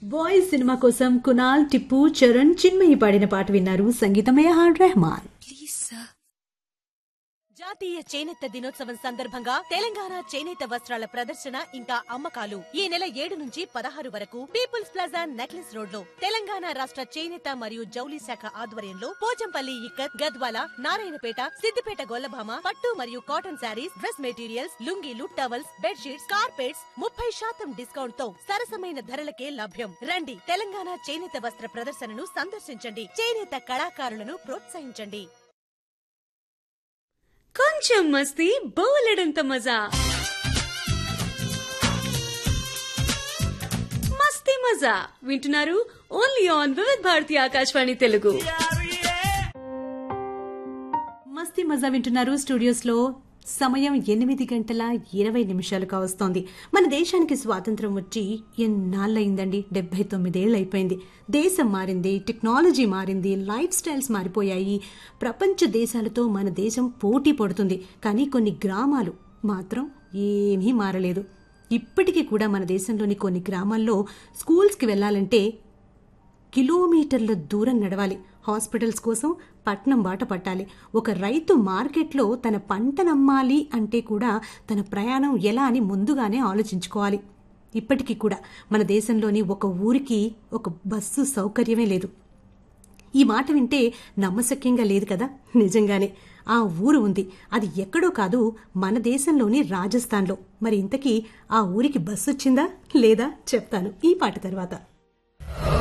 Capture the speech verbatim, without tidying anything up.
Boys cinema కోసం కునాల్, టిప్పు, చరణ్, చిన్మయి పాడిన పాట విన్నారు. సంగీతం ఏఆర్ రెహమాన్. జాతీయ చేనేత దినోత్సవం సందర్భంగా తెలంగాణ చేనేత వస్త్రాల ప్రదర్శన ఇంకా అమ్మకాలు ఈ నెల ఏడు నుంచి పదహారు వరకు పీపుల్స్ ప్లాజా నెక్లెస్ రోడ్ లో తెలంగాణ రాష్ట్ర చేనేత మరియు జౌలి శాఖ ఆధ్వర్యంలో పోచంపల్లి ఇక్కత్, గద్వాల, నారాయణపేట, సిద్దిపేట గొల్లభామ పట్టు మరియు cotton saris, dress materials, లుంగీలు, towels, bedsheets, carpets ముప్పై శాతం డిస్కౌంట్ తో సరసమైన ధరలకే లభ్యం. రండి, తెలంగాణ చేనేత వస్త్ర ప్రదర్శనను సందర్శించండి. చేనేత కళాకారులను ప్రోత్సహించండి. కొంచెం మస్తీ, బోలెడంత మజా. మస్తీ మజా వింటున్నారు ఓన్లీ ఆన్ వివిధ భారతి ఆకాశవాణి తెలుగు. మస్తీ మజా వింటున్నారు. స్టూడియోస్ లో సమయం ఎనిమిది గంటల ఇరవై నిమిషాలు కావస్తోంది. మన దేశానికి స్వాతంత్రం వచ్చి ఎన్నాళ్ళయిందండి? డెబ్బై తొమ్మిదేళ్ళు అయిపోయింది. దేశం మారింది, టెక్నాలజీ మారింది, లైఫ్ స్టైల్స్ మారిపోయాయి. ప్రపంచ దేశాలతో మన దేశం పోటీ పడుతుంది. కానీ కొన్ని గ్రామాలు మాత్రం ఏమీ మారలేదు. ఇప్పటికీ కూడా మన దేశంలోని కొన్ని గ్రామాల్లో స్కూల్స్కి వెళ్ళాలంటే కిలోమీటర్ల దూరం నడవాలి. హాస్పిటల్స్ కోసం పట్నం బాట పట్టాలి. ఒక రైతు మార్కెట్లో తన పంటనమ్మాలి అంటే కూడా తన ప్రయాణం ఎలా అని ముందుగానే ఆలోచించుకోవాలి. ఇప్పటికీ కూడా మన దేశంలోని ఒక ఊరికి ఒక బస్సు సౌకర్యమే లేదు. ఈ మాట వింటే నమ్మశక్యంగా లేదు కదా? నిజంగానే ఆ ఊరు ఉంది. అది ఎక్కడో కాదు, మన దేశంలోని రాజస్థాన్లో. మరి ఇంతకీ ఆ ఊరికి బస్సు వచ్చిందా లేదా చెప్తాను ఈ పాట తర్వాత.